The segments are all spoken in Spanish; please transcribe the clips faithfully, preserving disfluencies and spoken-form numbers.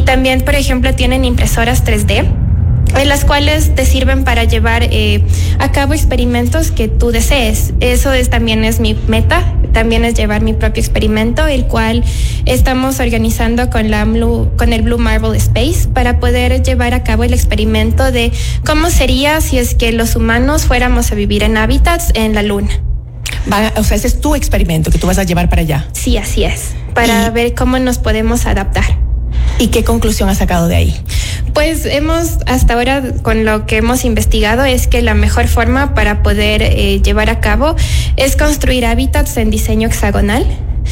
también, por ejemplo, tienen impresoras tres D, en las cuales te sirven para llevar eh, a cabo experimentos que tú desees. Eso es, también es mi meta, también es llevar mi propio experimento, el cual estamos organizando con, la Blue, con el Blue Marble Space para poder llevar a cabo el experimento de cómo sería si es que los humanos fuéramos a vivir en hábitats en la Luna. Va, o sea, ese es tu experimento que tú vas a llevar para allá. Sí, así es, para y... ver cómo nos podemos adaptar. ¿Y qué conclusión has sacado de ahí? Pues hemos, hasta ahora, con lo que hemos investigado, es que la mejor forma para poder eh, llevar a cabo es construir hábitats en diseño hexagonal,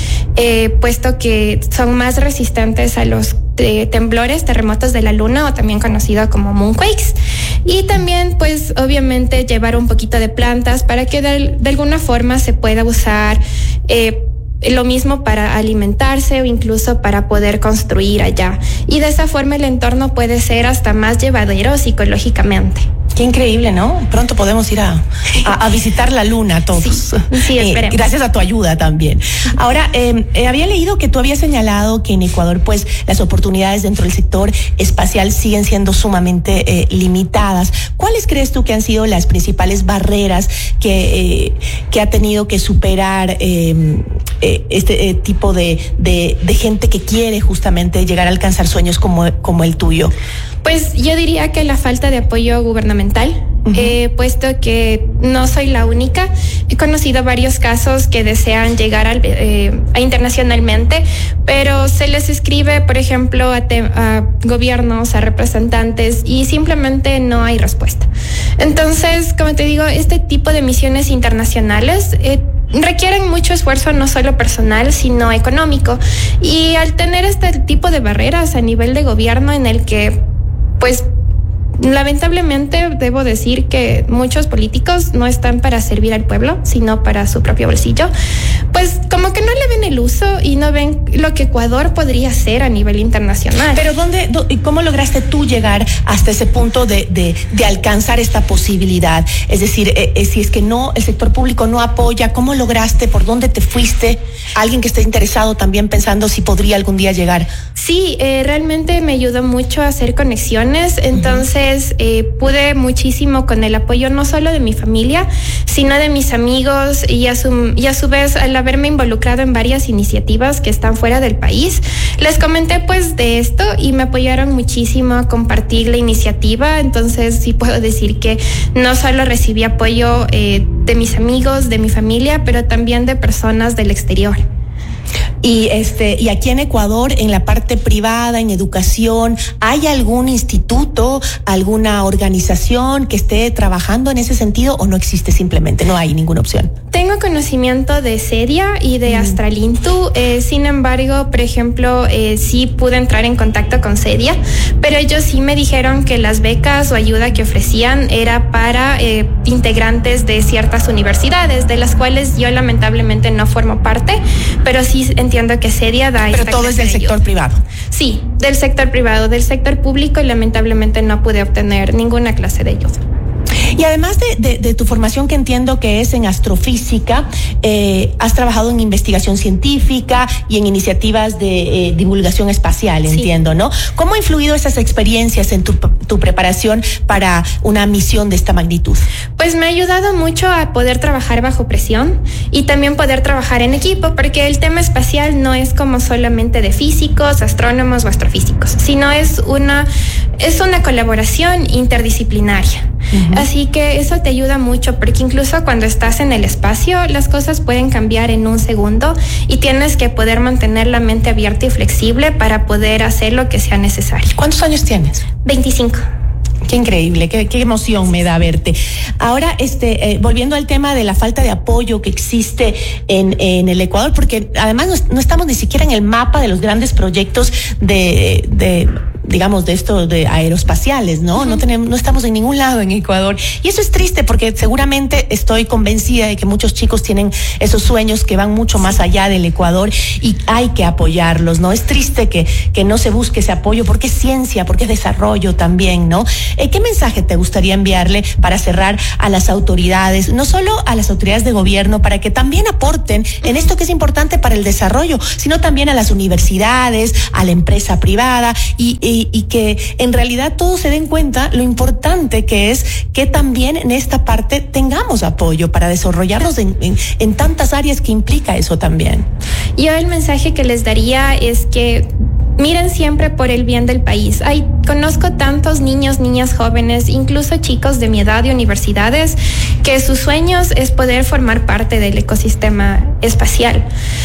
eh, puesto que son más resistentes a los eh, temblores, terremotos de la Luna, o también conocido como moonquakes. Y también, pues, obviamente, llevar un poquito de plantas para que de, de alguna forma se pueda usar eh, lo mismo para alimentarse o incluso para poder construir allá. Y de esa forma el entorno puede ser hasta más llevadero psicológicamente. Qué increíble, ¿no? Pronto podemos ir a, a, a visitar la Luna todos. Sí, sí, esperemos. Eh, gracias a tu ayuda también. Ahora, eh, eh, había leído que tú habías señalado que en Ecuador, pues, las oportunidades dentro del sector espacial siguen siendo sumamente eh, limitadas. ¿Cuáles crees tú que han sido las principales barreras que, eh, que ha tenido que superar eh, eh, este eh, tipo de, de, de gente que quiere justamente llegar a alcanzar sueños como, como el tuyo? Pues yo diría que la falta de apoyo gubernamental, uh-huh. eh, puesto que no soy la única. He conocido varios casos que desean llegar al, eh, a internacionalmente, pero se les escribe, por ejemplo, a, te, a gobiernos, a representantes, y simplemente no hay respuesta. Entonces, como te digo, este tipo de misiones internacionales eh, requieren mucho esfuerzo, no solo personal, sino económico. Y al tener este tipo de barreras a nivel de gobierno, en el que pues lamentablemente debo decir que muchos políticos no están para servir al pueblo, sino para su propio bolsillo, pues como que no le ven el uso y no ven lo que Ecuador podría hacer a nivel internacional. Pero ¿dónde, y cómo lograste tú llegar hasta ese punto de, de, de alcanzar esta posibilidad? Es decir, eh, eh, si es que no, el sector público no apoya, ¿cómo lograste? ¿Por dónde te fuiste? Alguien que esté interesado también pensando si podría algún día llegar. Sí, eh, realmente me ayudó mucho a hacer conexiones, entonces Eh, pude muchísimo con el apoyo no solo de mi familia, sino de mis amigos, y a su, y a su vez, al haberme involucrado en varias iniciativas que están fuera del país, les comenté pues de esto y me apoyaron muchísimo a compartir la iniciativa. Entonces sí puedo decir que no solo recibí apoyo eh, de mis amigos, de mi familia, pero también de personas del exterior. Y este, y aquí en Ecuador, en la parte privada, en educación, ¿hay algún instituto, alguna organización que esté trabajando en ese sentido, o no existe simplemente? No hay ninguna opción. Tengo conocimiento de CEDIA y de mm. Astralintu, eh, sin embargo, por ejemplo, eh, sí pude entrar en contacto con CEDIA, pero ellos sí me dijeron que las becas o ayuda que ofrecían era para eh, integrantes de ciertas universidades, de las cuales yo lamentablemente no formo parte, pero sí entiendo que CEDIA da. Pero todo es del sector ayuda. privado. Sí, del sector privado. Del sector público lamentablemente no pude obtener ninguna clase de ayuda. Y además de, de, de tu formación, que entiendo que es en astrofísica, eh, has trabajado en investigación científica y en iniciativas de eh, divulgación espacial, sí. Entiendo, ¿no? ¿Cómo han influido esas experiencias en tu, tu preparación para una misión de esta magnitud? Pues me ha ayudado mucho a poder trabajar bajo presión y también poder trabajar en equipo, porque el tema espacial no es como solamente de físicos, astrónomos o astrofísicos, sino es una, es una colaboración interdisciplinaria. Uh-huh. Así que eso te ayuda mucho, porque incluso cuando estás en el espacio, las cosas pueden cambiar en un segundo y tienes que poder mantener la mente abierta y flexible para poder hacer lo que sea necesario. ¿Cuántos años tienes? veinticinco. Qué increíble, qué, qué emoción me da verte. Ahora, este, eh, volviendo al tema de la falta de apoyo que existe en, en el Ecuador, porque además no, no estamos ni siquiera en el mapa de los grandes proyectos de, de digamos, de esto de aeroespaciales, ¿no? Uh-huh. No tenemos, no estamos en ningún lado en Ecuador. Y eso es triste porque seguramente estoy convencida de que muchos chicos tienen esos sueños que van mucho más allá del Ecuador y hay que apoyarlos, ¿no? Es triste que, que no se busque ese apoyo porque es ciencia, porque es desarrollo también, ¿no? Eh, ¿Qué mensaje te gustaría enviarle para cerrar a las autoridades, no solo a las autoridades de gobierno, para que también aporten en esto que es importante para el desarrollo, sino también a las universidades, a la empresa privada y, y, y que en realidad todos se den cuenta lo importante que es que también en esta parte tengamos apoyo para desarrollarnos en, en, en tantas áreas que implica eso también? Yo el mensaje que les daría es que miren siempre por el bien del país. Ay, conozco tantos niños, niñas jóvenes, incluso chicos de mi edad de universidades, que sus sueños es poder formar parte del ecosistema espacial.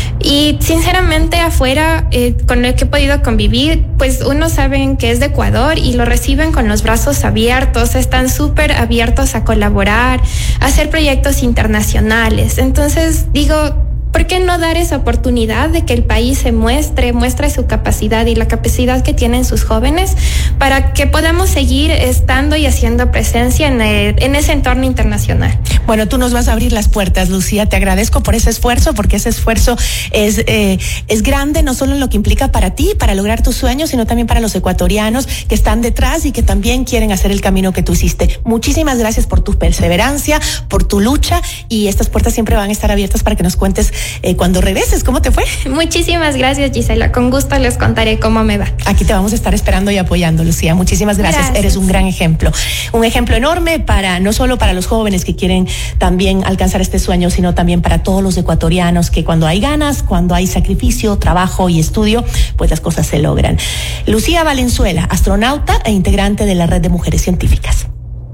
Y sinceramente afuera, eh, con lo que he podido convivir, pues uno saben que es de Ecuador y lo reciben con los brazos abiertos, están súper abiertos a colaborar, a hacer proyectos internacionales. Entonces digo, ¿por qué no dar esa oportunidad de que el país se muestre, muestre su capacidad y la capacidad que tienen sus jóvenes para que podamos seguir estando y haciendo presencia en, el, en ese entorno internacional? Bueno, tú nos vas a abrir las puertas, Lucía. Te agradezco por ese esfuerzo, porque ese esfuerzo es, eh, es grande, no solo en lo que implica para ti, para lograr tus sueños, sino también para los ecuatorianos que están detrás y que también quieren hacer el camino que tú hiciste. Muchísimas gracias por tu perseverancia, por tu lucha, y estas puertas siempre van a estar abiertas para que nos cuentes Eh, cuando regreses, ¿cómo te fue? Muchísimas gracias, Gisela. Con gusto les contaré cómo me va. Aquí te vamos a estar esperando y apoyando, Lucía. Muchísimas gracias. gracias. Eres un gran ejemplo. Un ejemplo enorme para, no solo para los jóvenes que quieren también alcanzar este sueño, sino también para todos los ecuatorianos que cuando hay ganas, cuando hay sacrificio, trabajo y estudio, pues las cosas se logran. Lucía Valenzuela, astronauta e integrante de la Red de Mujeres Científicas.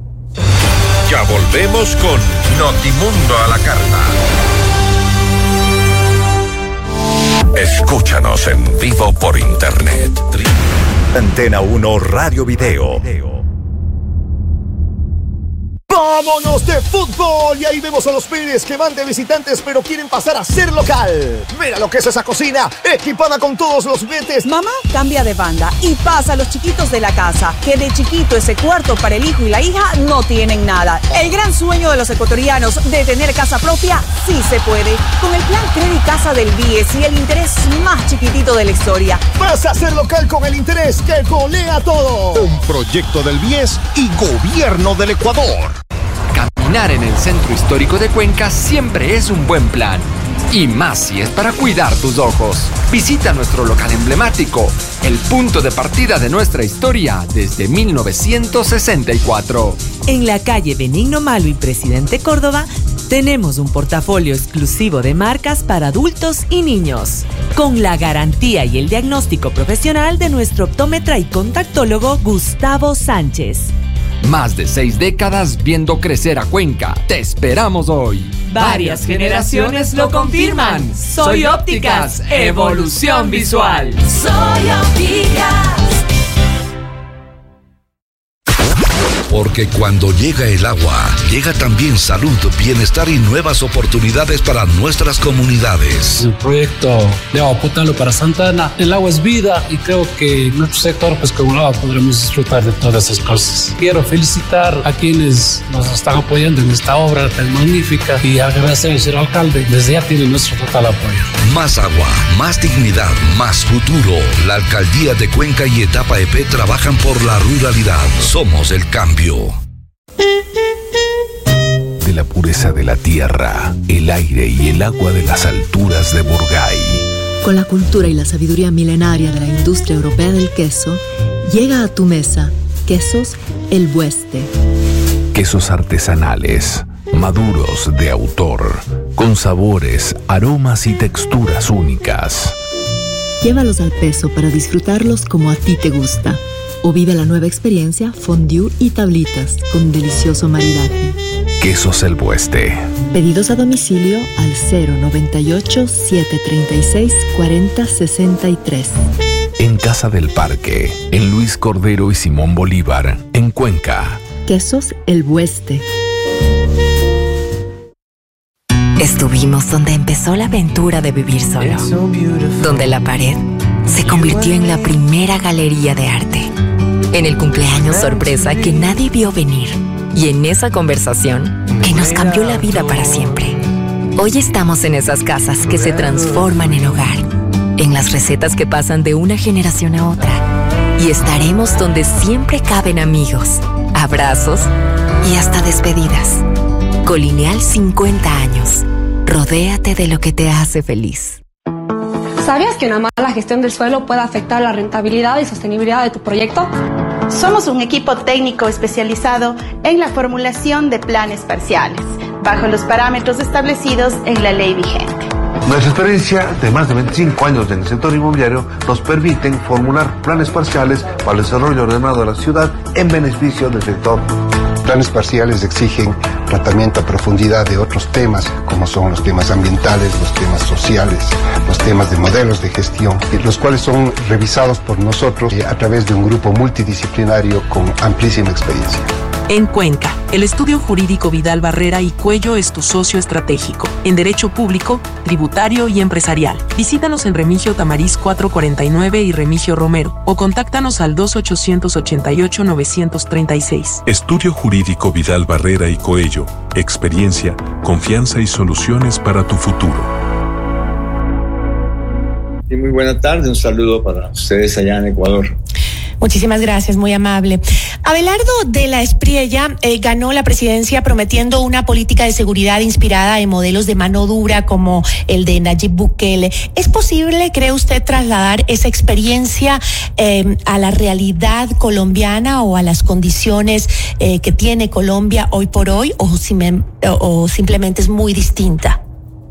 Ya volvemos con Notimundo a la Carta. Escúchanos en vivo por internet. Antena uno Radio Video. ¡Vámonos de fútbol! Y ahí vemos a los Pérez que van de visitantes pero quieren pasar a ser local. Mira lo que es esa cocina, equipada con todos los betes. Mamá cambia de banda y pasa a los chiquitos de la casa, que de chiquito ese cuarto para el hijo y la hija no tienen nada. El gran sueño de los ecuatorianos de tener casa propia sí se puede. Con el plan Credit Casa del B I E S y el interés más chiquitito de la historia. Pasa a ser local con el interés que golea todo. Un proyecto del B I E S y Gobierno del Ecuador. Caminar en el centro histórico de Cuenca siempre es un buen plan. Y más si es para cuidar tus ojos. Visita nuestro local emblemático, el punto de partida de nuestra historia desde mil novecientos sesenta y cuatro. En la calle Benigno Malo y Presidente Córdoba, tenemos un portafolio exclusivo de marcas para adultos y niños, con la garantía y el diagnóstico profesional de nuestro optómetra y contactólogo Gustavo Sánchez. Más de seis décadas viendo crecer a Cuenca. Te esperamos hoy. Varias generaciones lo confirman. Soy Ópticas, evolución visual. Soy Ópticas. Porque cuando llega el agua, llega también salud, bienestar y nuevas oportunidades para nuestras comunidades. El proyecto de agua potable para Santa Ana, el agua es vida y creo que en nuestro sector, pues con el agua podremos disfrutar de todas esas cosas. Quiero felicitar a quienes nos están apoyando en esta obra tan magnífica y agradecer al señor alcalde. Desde ya tiene nuestro total apoyo. Más agua, más dignidad, más futuro. La alcaldía de Cuenca y Etapa E P trabajan por la ruralidad. Somos el cambio. De la pureza de la tierra, el aire y el agua de las alturas de Burgay. Con la cultura y la sabiduría milenaria de la industria europea del queso, llega a tu mesa Quesos El Bueste. Quesos artesanales, maduros de autor, con sabores, aromas y texturas únicas. Llévalos al peso para disfrutarlos como a ti te gusta. O vive la nueva experiencia fondue y tablitas con delicioso maridaje. Quesos El Bueste. Pedidos a domicilio al cero noventa y ocho, siete treinta y seis, cuarenta sesenta y tres. En Casa del Parque, en Luis Cordero y Simón Bolívar, en Cuenca. Quesos El Bueste. Estuvimos donde empezó la aventura de vivir solo. Donde la pared se convirtió en la primera galería de arte. En el cumpleaños sorpresa que nadie vio venir. Y en esa conversación que nos cambió la vida para siempre. Hoy estamos en esas casas que se transforman en hogar. En las recetas que pasan de una generación a otra. Y estaremos donde siempre caben amigos, abrazos y hasta despedidas. Colineal cincuenta años. Rodéate de lo que te hace feliz. ¿Sabías que una mala gestión del suelo puede afectar la rentabilidad y sostenibilidad de tu proyecto? Somos un equipo técnico especializado en la formulación de planes parciales, bajo los parámetros establecidos en la ley vigente. Nuestra experiencia de más de veinticinco años en el sector inmobiliario nos permiten formular planes parciales para el desarrollo ordenado de la ciudad en beneficio del sector. Planes parciales exigen tratamiento a profundidad de otros temas, como son los temas ambientales, los temas sociales, los temas de modelos de gestión, los cuales son revisados por nosotros a través de un grupo multidisciplinario con amplísima experiencia. En Cuenca, el estudio jurídico Vidal Barrera y Cuello es tu socio estratégico en derecho público, tributario y empresarial. Visítanos en Remigio Tamariz cuatrocientos cuarenta y nueve y Remigio Romero o contáctanos al dos ochocientos ochenta y ocho novecientos treinta y seis. Estudio jurídico Vidal Barrera y Coello. Experiencia, confianza y soluciones para tu futuro. Y muy buena tarde, un saludo para ustedes allá en Ecuador. Muchísimas gracias, muy amable. Abelardo de la Espriella eh, ganó la presidencia prometiendo una política de seguridad inspirada en modelos de mano dura como el de Nayib Bukele. ¿Es posible, cree usted, trasladar esa experiencia eh, a la realidad colombiana o a las condiciones eh, que tiene Colombia hoy por hoy, o, sim- o simplemente es muy distinta?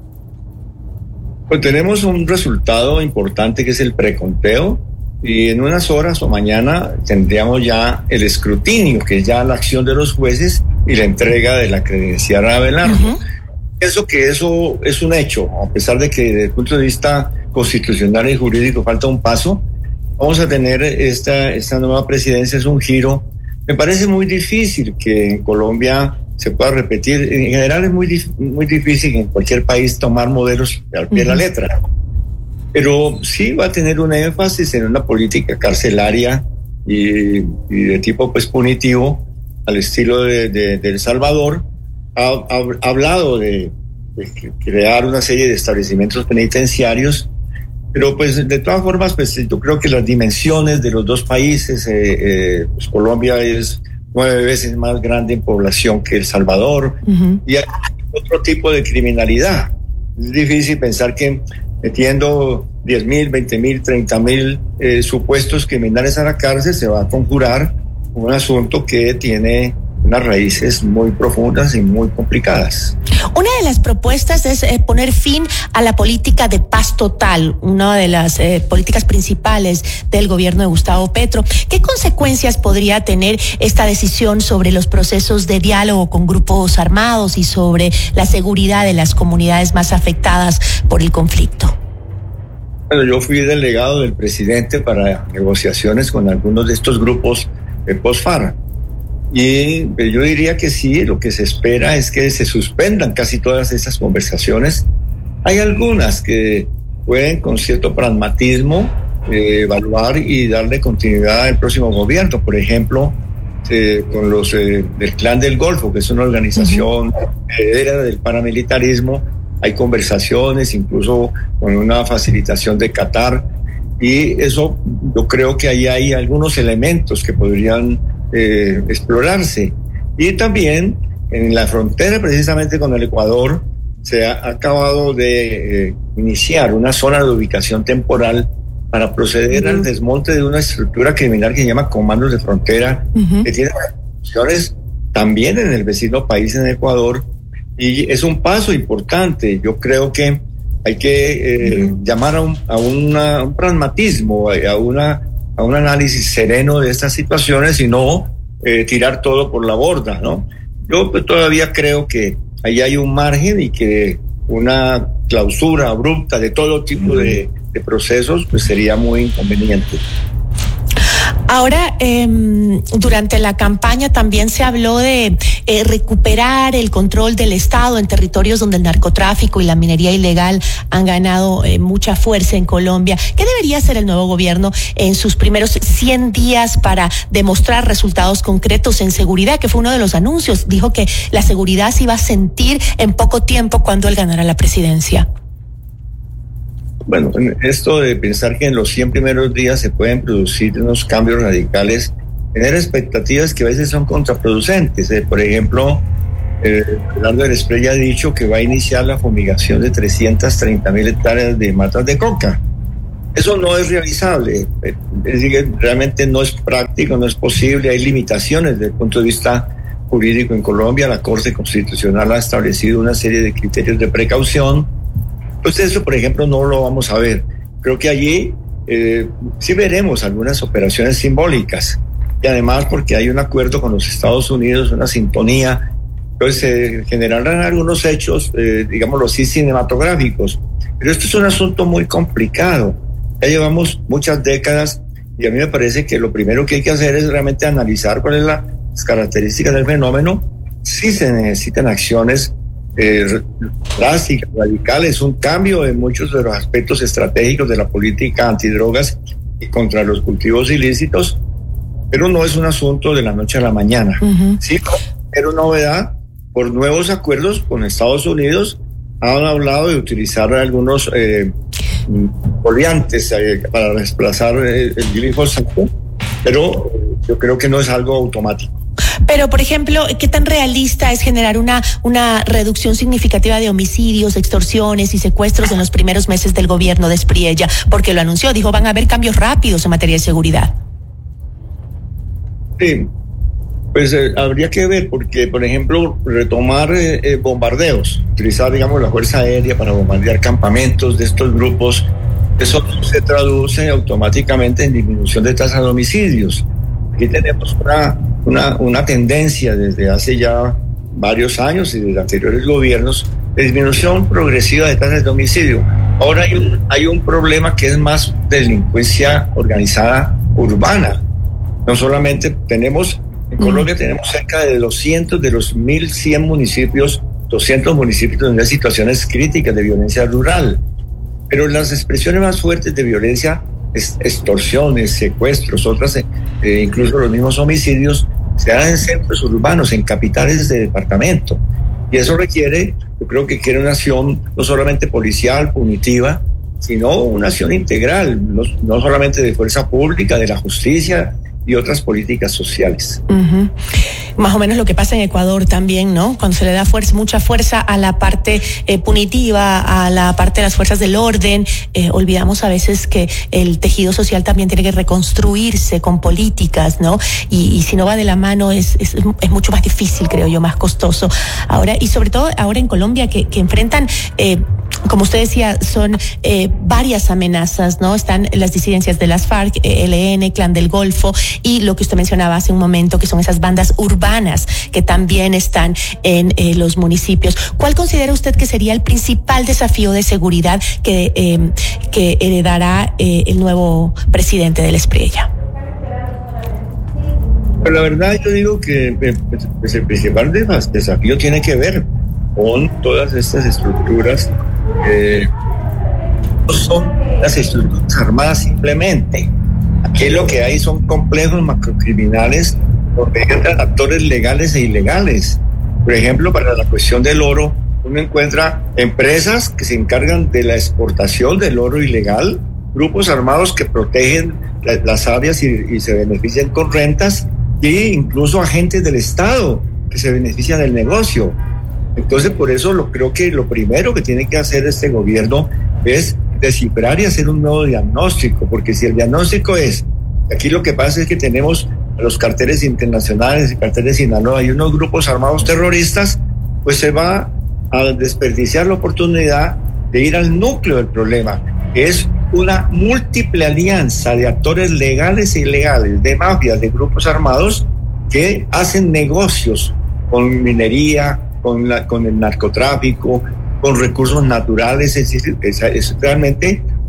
Pues tenemos un resultado importante que es el preconteo. Y en unas horas o mañana tendríamos ya el escrutinio, que es ya la acción de los jueces y la entrega de la credencial a Abelardo. Uh-huh. Pienso que eso es un hecho, a pesar de que desde el punto de vista constitucional y jurídico falta un paso. Vamos a tener esta, esta nueva presidencia, es un giro. Me parece muy difícil que en Colombia se pueda repetir. En general es muy, muy difícil en cualquier país tomar modelos al pie de uh-huh. la letra. Pero sí va a tener un énfasis en una política carcelaria y, y de tipo pues punitivo al estilo de, de, de El Salvador. Ha, ha, ha hablado de, de crear una serie de establecimientos penitenciarios, pero pues de todas formas pues yo creo que las dimensiones de los dos países, eh, eh, pues Colombia es nueve veces más grande en población que El Salvador, uh-huh. y hay otro tipo de criminalidad. Es difícil pensar que metiendo diez mil, veinte mil, treinta mil eh, supuestos criminales a la cárcel se va a conjurar un asunto que tiene unas raíces muy profundas y muy complicadas. Una de las propuestas es eh, poner fin a la política de paz total, una de las eh, políticas principales del gobierno de Gustavo Petro. ¿Qué consecuencias podría tener esta decisión sobre los procesos de diálogo con grupos armados y sobre la seguridad de las comunidades más afectadas por el conflicto? Bueno, yo fui delegado del presidente para negociaciones con algunos de estos grupos de post-FARC. Y yo diría que sí, lo que se espera es que se suspendan casi todas esas conversaciones. Hay algunas que pueden con cierto pragmatismo eh, evaluar y darle continuidad al próximo gobierno. Por ejemplo, eh, con los eh, del Clan del Golfo, que es una organización heredera del paramilitarismo. Hay conversaciones, incluso con una facilitación de Qatar. Y eso, yo creo que ahí hay algunos elementos que podrían Eh, explorarse. Y también en la frontera precisamente con el Ecuador se ha acabado de eh, iniciar una zona de ubicación temporal para proceder uh-huh. al desmonte de una estructura criminal que se llama Comandos de Frontera, uh-huh. que tiene funciones también en el vecino país, en Ecuador, y es un paso importante. Yo creo que hay que eh, uh-huh. llamar a un, a una, un pragmatismo, a una a un análisis sereno de estas situaciones y no eh, tirar todo por la borda, ¿no? Yo pues, todavía creo que ahí hay un margen y que una clausura abrupta de todo tipo de, de procesos pues sería muy inconveniente. Ahora, eh, durante la campaña también se habló de eh, recuperar el control del Estado en territorios donde el narcotráfico y la minería ilegal han ganado eh, mucha fuerza en Colombia. ¿Qué debería hacer el nuevo gobierno en sus primeros cien días para demostrar resultados concretos en seguridad? Que fue uno de los anuncios. Dijo que la seguridad se iba a sentir en poco tiempo cuando él ganara la presidencia. Bueno, esto de pensar que en los cien primeros días se pueden producir unos cambios radicales, tener expectativas que a veces son contraproducentes. Eh, por ejemplo, eh, Fernando del Espriella ha dicho que va a iniciar la fumigación de trescientas treinta mil hectáreas de matas de coca. Eso no es realizable, es decir, realmente no es práctico, no es posible, hay limitaciones desde el punto de vista jurídico en Colombia. La Corte Constitucional ha establecido una serie de criterios de precaución. Pues eso, por ejemplo, no lo vamos a ver. Creo que allí eh, sí veremos algunas operaciones simbólicas, y además porque hay un acuerdo con los Estados Unidos, una sintonía, pues se eh, generarán algunos hechos, eh, digámoslo así, cinematográficos. Pero esto es un asunto muy complicado. Ya llevamos muchas décadas y a mí me parece que lo primero que hay que hacer es realmente analizar cuáles son las características del fenómeno, si se necesitan acciones Eh, drásticas, radicales, un cambio en muchos de los aspectos estratégicos de la política antidrogas y contra los cultivos ilícitos, pero no es un asunto de la noche a la mañana. Uh-huh. Sí, pero novedad, por nuevos acuerdos con Estados Unidos, han hablado de utilizar algunos eh, oleantes eh, para desplazar eh, el glifosato, pero yo creo que no es algo automático. Pero, por ejemplo, ¿qué tan realista es generar una, una reducción significativa de homicidios, extorsiones y secuestros en los primeros meses del gobierno de Espriella? Porque lo anunció, dijo, van a haber cambios rápidos en materia de seguridad. Sí, pues eh, habría que ver, porque, por ejemplo, retomar eh, eh, bombardeos, utilizar, digamos, la Fuerza Aérea para bombardear campamentos de estos grupos, eso se traduce automáticamente en disminución de tasas de homicidios. Aquí tenemos una, una, una tendencia desde hace ya varios años y desde anteriores gobiernos de disminución progresiva de tasas de homicidio. Ahora hay un, hay un problema que es más delincuencia organizada urbana. No solamente tenemos, en Colombia tenemos cerca de doscientos de los mil cien municipios, doscientos municipios donde hay situaciones críticas de violencia rural. Pero las expresiones más fuertes de violencia, extorsiones, secuestros, otras, eh, incluso los mismos homicidios, se dan en centros urbanos, en capitales de departamento. Y eso requiere, yo creo que quiere una acción no solamente policial, punitiva, sino una acción integral, no, no solamente de fuerza pública, de la justicia y otras políticas sociales. Uh-huh. Más o menos lo que pasa en Ecuador también, ¿no? Cuando se le da fuerza, mucha fuerza a la parte eh, punitiva, a la parte de las fuerzas del orden, eh, olvidamos a veces que el tejido social también tiene que reconstruirse con políticas, ¿no? Y, y si no va de la mano es, es, es mucho más difícil, creo yo, más costoso. Ahora, y sobre todo ahora en Colombia que, que enfrentan... Eh, como usted decía, son eh, varias amenazas, ¿no? Están las disidencias de las FARC, E L N, Clan del Golfo, y lo que usted mencionaba hace un momento, que son esas bandas urbanas que también están en eh, los municipios. ¿Cuál considera usted que sería el principal desafío de seguridad que, eh, que heredará eh, el nuevo presidente del Espriella? Pero la verdad yo digo que eh, pues el principal desafío tiene que ver con todas estas estructuras. Eh, no son las estructuras armadas simplemente. Aquí lo que hay son complejos macrocriminales donde entran actores legales e ilegales. Por ejemplo, para la cuestión del oro, uno encuentra empresas que se encargan de la exportación del oro ilegal, grupos armados que protegen la, las áreas y, y se benefician con rentas, e incluso agentes del Estado que se benefician del negocio. Entonces, por eso lo, creo que lo primero que tiene que hacer este gobierno es descifrar y hacer un nuevo diagnóstico, porque si el diagnóstico es, aquí lo que pasa es que tenemos los carteles internacionales y carteles Sinaloa y unos grupos armados terroristas, pues se va a desperdiciar la oportunidad de ir al núcleo del problema, que es una múltiple alianza de actores legales e ilegales, de mafias, de grupos armados que hacen negocios con minería, con, la, con el narcotráfico, con recursos naturales. Es, es, es realmente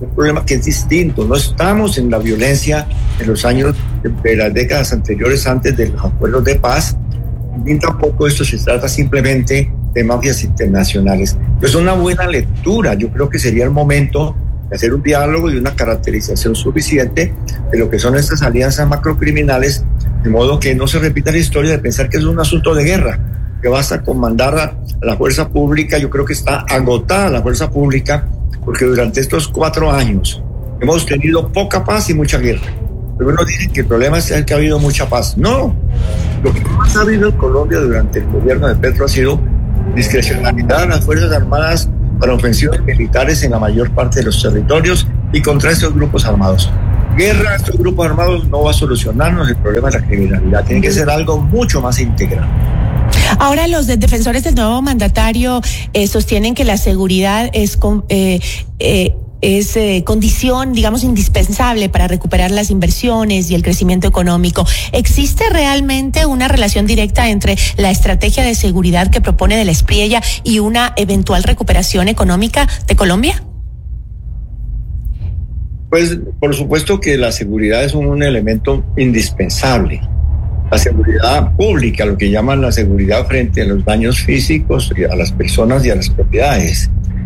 un problema que es distinto. No estamos en la violencia de los años, de las décadas anteriores, antes de los acuerdos de paz, ni tampoco esto se trata simplemente de mafias internacionales. Es una buena lectura. Yo creo que sería el momento de hacer un diálogo y una caracterización suficiente de lo que son estas alianzas macrocriminales, de modo que no se repita la historia de pensar que es un asunto de guerra, que basta con mandar a la fuerza pública. Yo creo que está agotada la fuerza pública, porque durante estos cuatro años hemos tenido poca paz y mucha guerra. Algunos dicen que el problema es que ha habido mucha paz. No, lo que más ha habido en Colombia durante el gobierno de Petro ha sido discrecionalidad de las Fuerzas Armadas para ofensivas militares en la mayor parte de los territorios y contra estos grupos armados. Guerra a estos grupos armados no va a solucionarnos el problema de la criminalidad. Tiene que ser algo mucho más integral. Ahora los de defensores del nuevo mandatario eh, sostienen que la seguridad es con, eh, eh, es eh, condición, digamos, indispensable para recuperar las inversiones y el crecimiento económico. ¿Existe realmente una relación directa entre la estrategia de seguridad que propone de la Espriella y una eventual recuperación económica de Colombia? Pues por supuesto que la seguridad es un elemento indispensable. La seguridad pública, lo que llaman la seguridad frente a los daños físicos a las personas y a las propiedades.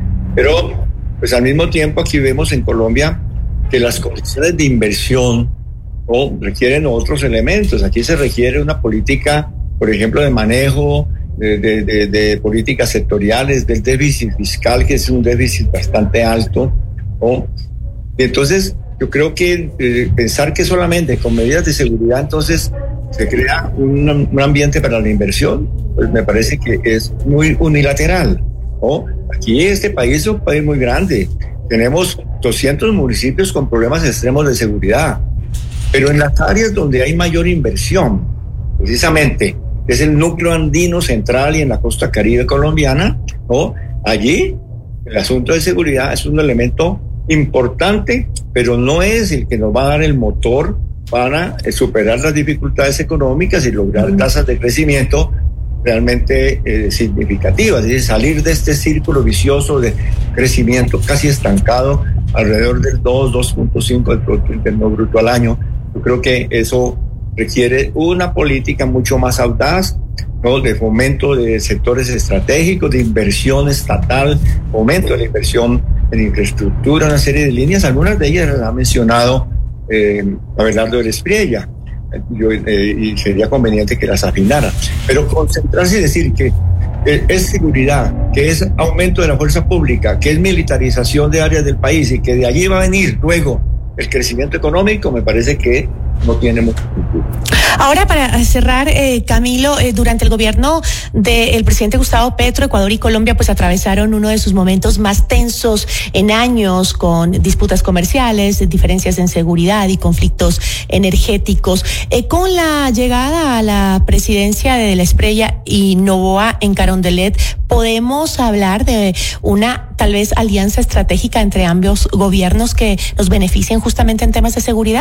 Pero pues al mismo tiempo aquí vemos en Colombia que las condiciones de inversión oh, requieren otros elementos. Aquí se requiere una política, por ejemplo, de manejo de, de, de, de políticas sectoriales, del déficit fiscal, que es un déficit bastante alto. Oh. Y entonces yo creo que eh, pensar que solamente con medidas de seguridad entonces se crea un, un ambiente para la inversión, pues me parece que es muy unilateral. ¿No? Aquí este país es un país muy grande, tenemos doscientos municipios con problemas extremos de seguridad, pero en las áreas donde hay mayor inversión, precisamente es el núcleo andino central y en la costa caribe colombiana, ¿no? Allí el asunto de seguridad es un elemento importante, pero no es el que nos va a dar el motor para superar las dificultades económicas y lograr tasas de crecimiento realmente eh, significativas, es decir, salir de este círculo vicioso de crecimiento casi estancado alrededor del dos, dos punto cinco del Producto Interno Bruto al año. Yo creo que eso requiere una política mucho más audaz, ¿no? De fomento de sectores estratégicos, de inversión estatal, fomento de la inversión en infraestructura, una serie de líneas, algunas de ellas las ha mencionado eh, Abelardo de la Espriella. Yo, eh, y sería conveniente que las afinara, pero concentrarse y decir que eh, es seguridad, que es aumento de la fuerza pública, que es militarización de áreas del país y que de allí va a venir luego el crecimiento económico, me parece que no tiene mucho sentido. Ahora, para cerrar, eh, Camilo, eh, durante el gobierno del presidente Gustavo Petro, Ecuador y Colombia pues atravesaron uno de sus momentos más tensos en años, con disputas comerciales, diferencias en seguridad y conflictos energéticos. Eh, con la llegada a la presidencia de la Espriella y Noboa en Carondelet, ¿podemos hablar de una tal vez alianza estratégica entre ambos gobiernos que nos beneficien justamente en temas de seguridad?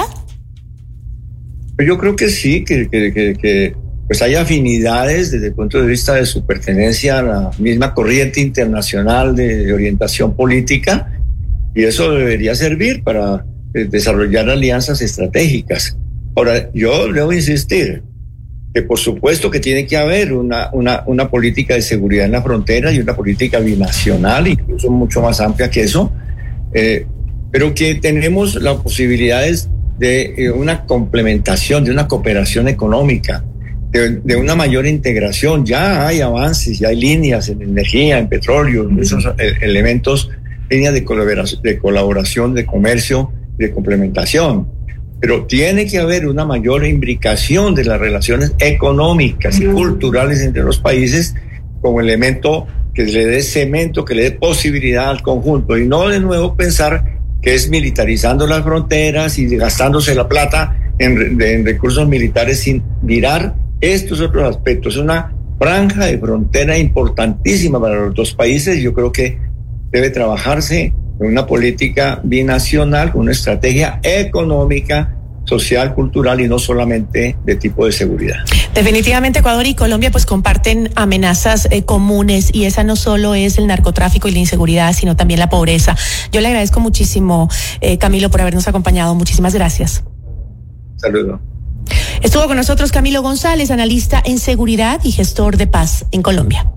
Yo creo que sí, que, que, que, que pues hay afinidades desde el punto de vista de su pertenencia a la misma corriente internacional de, de orientación política, y eso debería servir para eh, desarrollar alianzas estratégicas. Ahora, yo debo insistir que por supuesto que tiene que haber una, una, una política de seguridad en la frontera y una política binacional, incluso mucho más amplia que eso, eh, pero que tenemos las posibilidades de una complementación, de una cooperación económica, de, de una mayor integración. Ya hay avances, ya hay líneas en energía, en petróleo, esos elementos, líneas de colaboración, de colaboración, de comercio, de complementación. Pero tiene que haber una mayor imbricación de las relaciones económicas y culturales entre los países como elemento que le dé cemento, que le dé posibilidad al conjunto, y no de nuevo pensar que es militarizando las fronteras y gastándose la plata en, de, en recursos militares sin mirar estos otros aspectos. Es una franja de frontera importantísima para los dos países. Yo creo que debe trabajarse en una política binacional, con una estrategia económica social, cultural y no solamente de tipo de seguridad. Definitivamente Ecuador y Colombia pues comparten amenazas eh, comunes, y esa no solo es el narcotráfico y la inseguridad, sino también la pobreza. Yo le agradezco muchísimo, eh, Camilo, por habernos acompañado. Muchísimas gracias. Saludos. Estuvo con nosotros Camilo González, analista en seguridad y gestor de paz en Colombia.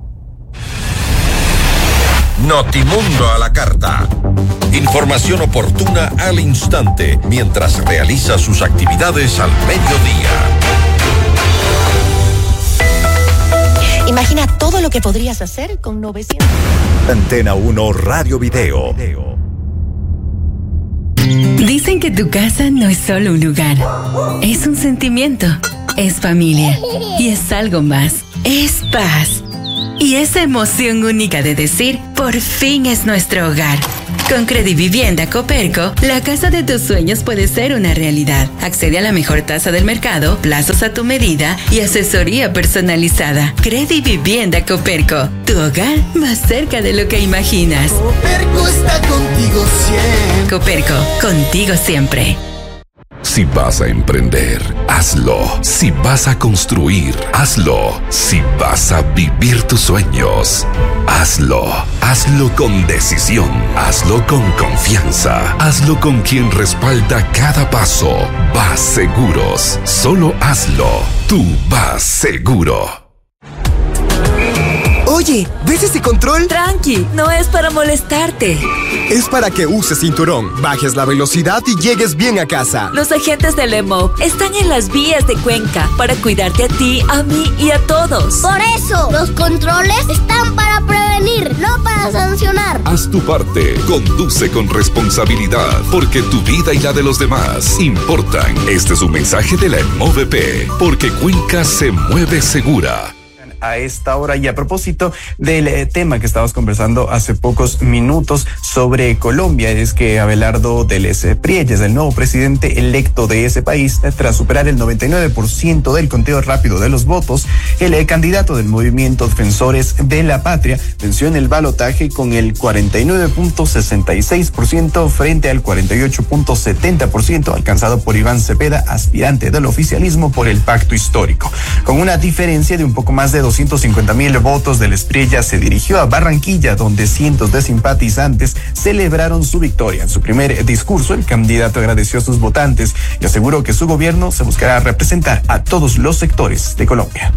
Notimundo a la carta. Información oportuna al instante mientras realiza sus actividades al mediodía. Imagina todo lo que podrías hacer con novecientos. Antena uno Radio Video. Dicen que tu casa no es solo un lugar, es un sentimiento, es familia y es algo más, es paz. Y esa emoción única de decir, por fin es nuestro hogar. Con Credivivienda Coperco, la casa de tus sueños puede ser una realidad. Accede a la mejor tasa del mercado, plazos a tu medida y asesoría personalizada. Credivivienda Coperco, tu hogar más cerca de lo que imaginas. Coperco está contigo siempre. Coperco, contigo siempre. Si vas a emprender, hazlo. Si vas a construir, hazlo. Si vas a vivir tus sueños, hazlo. Hazlo con decisión. Hazlo con confianza. Hazlo con quien respalda cada paso. Vas Seguros. Solo hazlo. Tú vas seguro. Oye, ¿ves ese control? Tranqui, no es para molestarte. Es para que uses cinturón, bajes la velocidad y llegues bien a casa. Los agentes del E M O P están en las vías de Cuenca para cuidarte a ti, a mí y a todos. Por eso, los controles están para prevenir, no para sancionar. Haz tu parte, conduce con responsabilidad, porque tu vida y la de los demás importan. Este es un mensaje de la E M O V P, porque Cuenca se mueve segura. A esta hora, y a propósito del eh, tema que estábamos conversando hace pocos minutos sobre Colombia, es que Abelardo Deles Prielles, el nuevo presidente electo de ese país, tras superar el noventa y nueve por ciento del conteo rápido de los votos, el eh, candidato del movimiento Defensores de la Patria venció en el balotaje con el cuarenta y nueve punto sesenta y seis por ciento frente al cuarenta y ocho punto setenta por ciento alcanzado por Iván Cepeda, aspirante del oficialismo por el pacto histórico. Con una diferencia de un poco más de doscientos cincuenta mil votos, Deles Prielles se dirigió a Barranquilla, donde cientos de simpatizantes celebraron su victoria. En su primer discurso, el candidato agradeció a sus votantes y aseguró que su gobierno se buscará representar a todos los sectores de Colombia.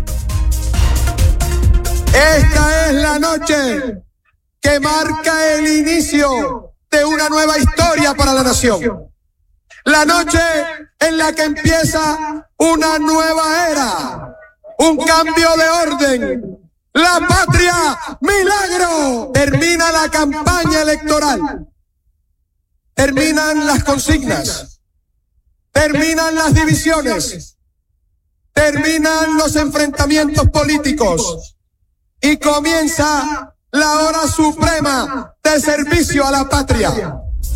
Esta es la noche que marca el inicio de una nueva historia para la nación. La noche en la que empieza una nueva era. Un cambio de orden. La patria, milagro. Termina la campaña electoral. Terminan las consignas. Terminan las divisiones. Terminan los enfrentamientos políticos. Y comienza la hora suprema de servicio a la patria.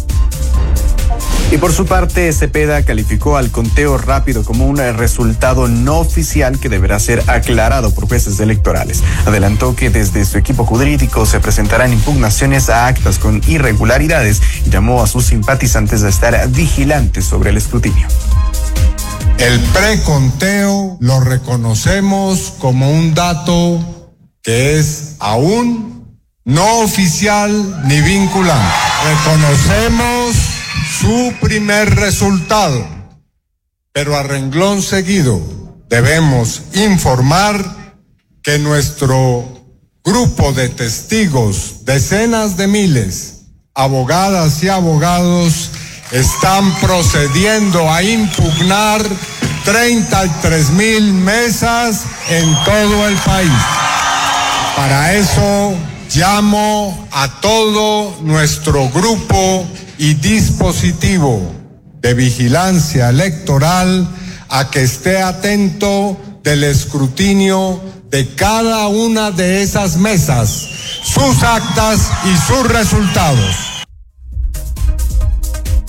Y por su parte, Cepeda calificó al conteo rápido como un resultado no oficial que deberá ser aclarado por jueces electorales. Adelantó que desde su equipo jurídico se presentarán impugnaciones a actas con irregularidades y llamó a sus simpatizantes a estar vigilantes sobre el escrutinio. El preconteo lo reconocemos como un dato que es aún no oficial ni vinculante. Reconocemos su primer resultado, pero a renglón seguido debemos informar que nuestro grupo de testigos, decenas de miles, abogadas y abogados, están procediendo a impugnar treinta y tres mil mesas en todo el país. Para eso llamo a todo nuestro grupo y dispositivo de vigilancia electoral a que esté atento del escrutinio de cada una de esas mesas, sus actas y sus resultados.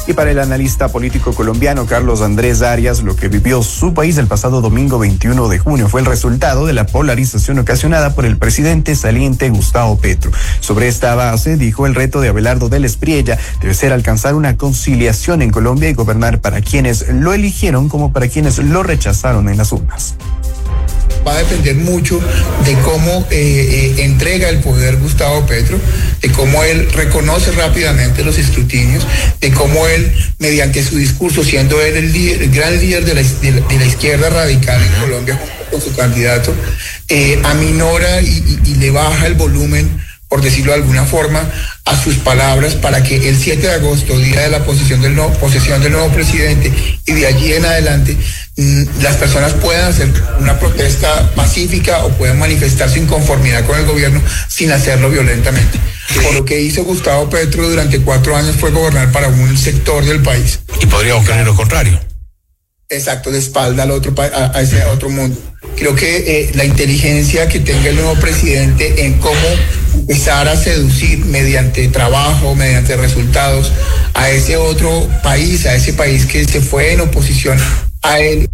Y para el analista político colombiano Carlos Andrés Arias, lo que vivió su país el pasado domingo veintiuno de junio fue el resultado de la polarización ocasionada por el presidente saliente Gustavo Petro. Sobre esta base, dijo, el reto de Abelardo del Espriella debe ser alcanzar una conciliación en Colombia y gobernar para quienes lo eligieron como para quienes lo rechazaron en las urnas. Va a depender mucho de cómo eh, eh, entrega el poder Gustavo Petro, de cómo él reconoce rápidamente los escrutinios, de cómo él, mediante su discurso, siendo él el, líder, el gran líder de la, de, la, de la izquierda radical en Colombia con su candidato, eh, aminora y, y, y le baja el volumen, por decirlo de alguna forma, a sus palabras para que el siete de agosto, día de la posesión del nuevo, posesión del nuevo presidente, y de allí en adelante, mmm, las personas puedan hacer una protesta pacífica o puedan manifestar su inconformidad con el gobierno sin hacerlo violentamente. Por lo que hizo Gustavo Petro durante cuatro años fue gobernar para un sector del país. Y podría ocurrir lo contrario. Exacto, de espalda al otro, a, a ese otro mundo. Creo que eh, la inteligencia que tenga el nuevo presidente en cómo empezar a seducir mediante trabajo, mediante resultados, a ese otro país, a ese país que se fue en oposición a él.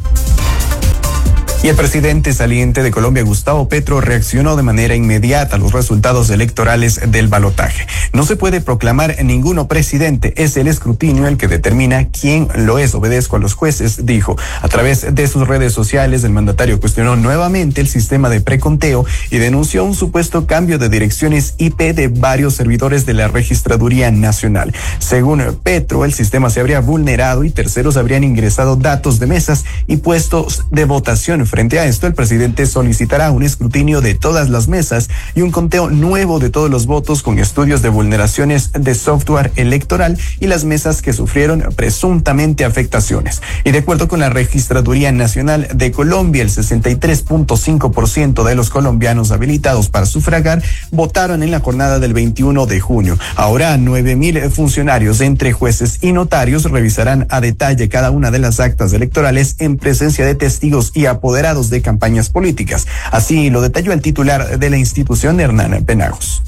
Y el presidente saliente de Colombia, Gustavo Petro, reaccionó de manera inmediata a los resultados electorales del balotaje. No se puede proclamar ninguno presidente, es el escrutinio el que determina quién lo es. Obedezco a los jueces, dijo. A través de sus redes sociales, el mandatario cuestionó nuevamente el sistema de preconteo y denunció un supuesto cambio de direcciones I P de varios servidores de la Registraduría Nacional. Según Petro, el sistema se habría vulnerado y terceros habrían ingresado datos de mesas y puestos de votación. Frente a esto, el presidente solicitará un escrutinio de todas las mesas y un conteo nuevo de todos los votos con estudios de vulneraciones de software electoral y las mesas que sufrieron presuntamente afectaciones. Y de acuerdo con la Registraduría Nacional de Colombia, el sesenta y tres punto cinco por ciento de los colombianos habilitados para sufragar votaron en la jornada del veintiuno de junio. Ahora, nueve mil funcionarios entre jueces y notarios revisarán a detalle cada una de las actas electorales en presencia de testigos y apoderados de campañas políticas. Así lo detalló el titular de la institución, Hernán Penagos.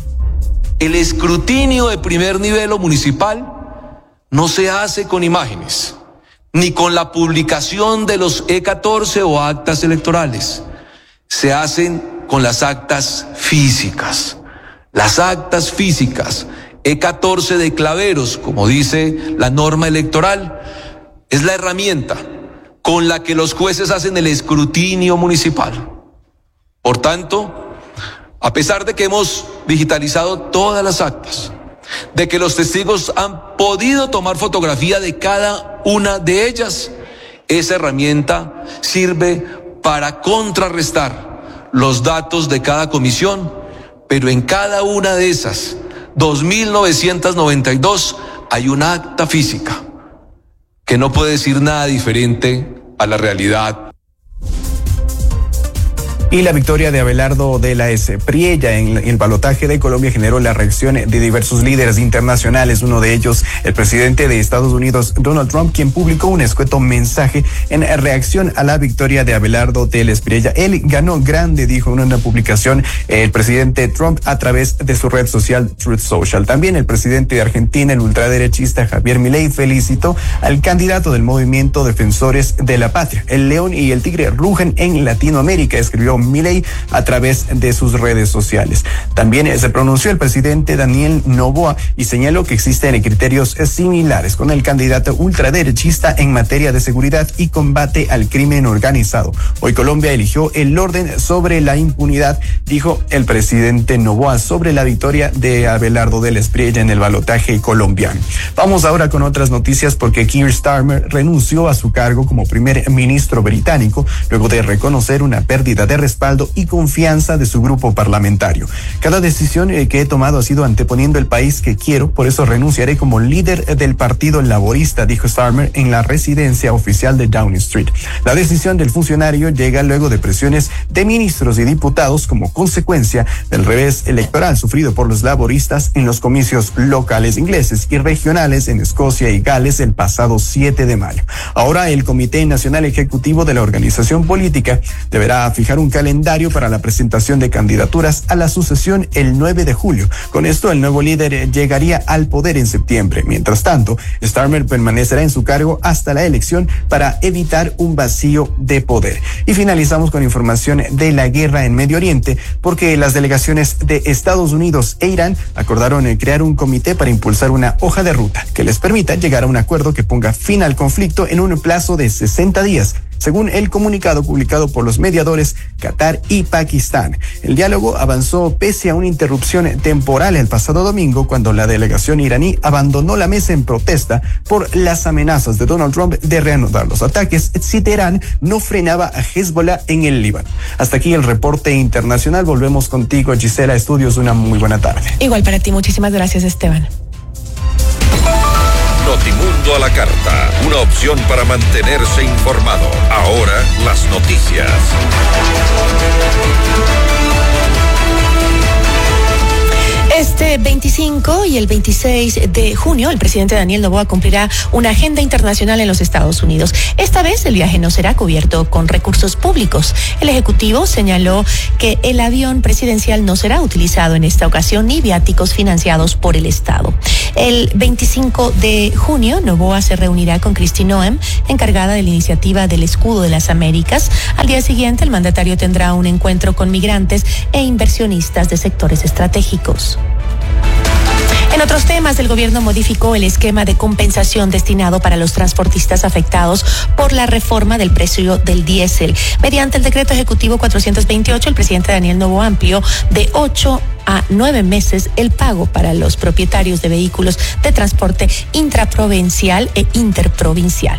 El escrutinio de primer nivel o municipal no se hace con imágenes, ni con la publicación de los E catorce o actas electorales. Se hacen con las actas físicas. Las actas físicas, E catorce de claveros, como dice la norma electoral, es la herramienta con la que los jueces hacen el escrutinio municipal. Por tanto, a pesar de que hemos digitalizado todas las actas, de que los testigos han podido tomar fotografía de cada una de ellas, esa herramienta sirve para contrarrestar los datos de cada comisión, pero en cada una de esas dos mil novecientas noventa y dos hay una acta física que no puede decir nada diferente a la realidad. Y la victoria de Abelardo de la Espriella en el balotaje de Colombia generó la reacción de diversos líderes internacionales, uno de ellos el presidente de Estados Unidos, Donald Trump, quien publicó un escueto mensaje en reacción a la victoria de Abelardo de la Espriella. Él ganó grande, dijo en una publicación el presidente Trump a través de su red social Truth Social. También el presidente de Argentina, el ultraderechista Javier Milei, felicitó al candidato del movimiento Defensores de la Patria. El león y el tigre rugen en Latinoamérica, escribió Milei a través de sus redes sociales. También se pronunció el presidente Daniel Noboa y señaló que existen criterios similares con el candidato ultraderechista en materia de seguridad y combate al crimen organizado. Hoy Colombia eligió el orden sobre la impunidad, dijo el presidente Noboa sobre la victoria de Abelardo de la Espriella en el balotaje colombiano. Vamos ahora con otras noticias porque Keir Starmer renunció a su cargo como primer ministro británico luego de reconocer una pérdida de respaldo y confianza de su grupo parlamentario. Cada decisión que he tomado ha sido anteponiendo el país que quiero, por eso renunciaré como líder del Partido Laborista, dijo Starmer en la residencia oficial de Downing Street. La decisión del funcionario llega luego de presiones de ministros y diputados como consecuencia del revés electoral sufrido por los laboristas en los comicios locales ingleses y regionales en Escocia y Gales el pasado siete de mayo. Ahora el Comité Nacional Ejecutivo de la organización política deberá fijar un calendario para la presentación de candidaturas a la sucesión el nueve de julio. Con esto, el nuevo líder llegaría al poder en septiembre. Mientras tanto, Starmer permanecerá en su cargo hasta la elección para evitar un vacío de poder. Y finalizamos con información de la guerra en Medio Oriente, porque las delegaciones de Estados Unidos e Irán acordaron crear un comité para impulsar una hoja de ruta que les permita llegar a un acuerdo que ponga fin al conflicto en un plazo de sesenta días. Según el comunicado publicado por los mediadores Qatar y Pakistán. El diálogo avanzó pese a una interrupción temporal el pasado domingo, cuando la delegación iraní abandonó la mesa en protesta por las amenazas de Donald Trump de reanudar los ataques si Teherán no frenaba a Hezbollah en el Líbano. Hasta aquí el reporte internacional. Volvemos contigo, Gisela Estudios. Una muy buena tarde. Igual para ti. Muchísimas gracias, Esteban. Notimundo a la carta, una opción para mantenerse informado. Ahora las noticias. Este veinticinco y el veintiséis de junio, el presidente Daniel Noboa cumplirá una agenda internacional en los Estados Unidos. Esta vez el viaje no será cubierto con recursos públicos. El Ejecutivo señaló que el avión presidencial no será utilizado en esta ocasión ni viáticos financiados por el Estado. El veinticinco de junio, Noboa se reunirá con Kristi Noem, encargada de la iniciativa del Escudo de las Américas. Al día siguiente, el mandatario tendrá un encuentro con migrantes e inversionistas de sectores estratégicos. En otros temas, el gobierno modificó el esquema de compensación destinado para los transportistas afectados por la reforma del precio del diésel. Mediante el decreto ejecutivo cuatrocientos veintiocho, el presidente Daniel Noboa amplió de ocho a nueve meses el pago para los propietarios de vehículos de transporte intraprovincial e interprovincial.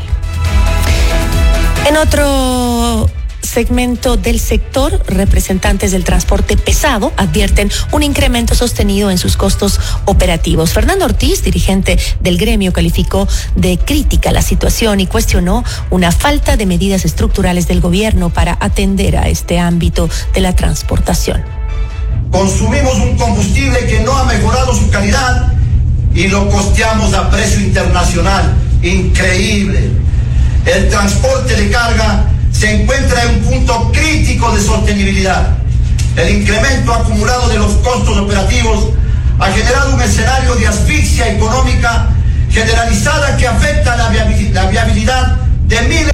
En otro segmento del sector, representantes del transporte pesado advierten un incremento sostenido en sus costos operativos. Fernando Ortiz, dirigente del gremio, calificó de crítica la situación y cuestionó una falta de medidas estructurales del gobierno para atender a este ámbito de la transportación. Consumimos un combustible que no ha mejorado su calidad y lo costeamos a precio internacional. Increíble. El transporte de carga se encuentra en un punto crítico de sostenibilidad. El incremento acumulado de los costos operativos ha generado un escenario de asfixia económica generalizada que afecta la viabilidad de miles.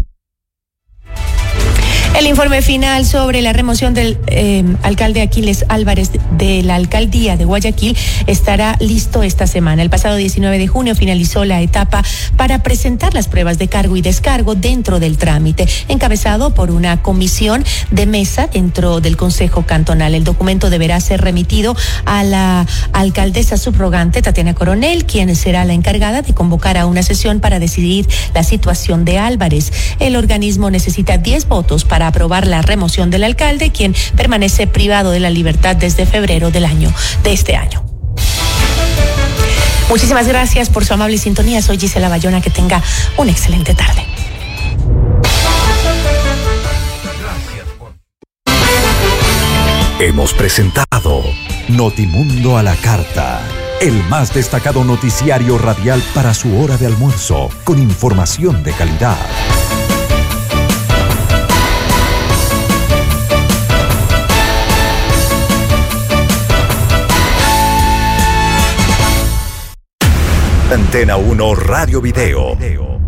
El informe final sobre la remoción del eh, alcalde Aquiles Álvarez de la alcaldía de Guayaquil estará listo esta semana. El pasado diecinueve de junio finalizó la etapa para presentar las pruebas de cargo y descargo dentro del trámite, encabezado por una comisión de mesa dentro del Consejo Cantonal. El documento deberá ser remitido a la alcaldesa subrogante Tatiana Coronel, quien será la encargada de convocar a una sesión para decidir la situación de Álvarez. El organismo necesita diez votos para aprobar la remoción del alcalde, quien permanece privado de la libertad desde febrero del año de este año. Muchísimas gracias por su amable sintonía. Soy Gisela Bayona. Que tenga una excelente tarde. Hemos presentado Notimundo a la carta, el más destacado noticiario radial para su hora de almuerzo, con información de calidad. Antena uno Radio Video.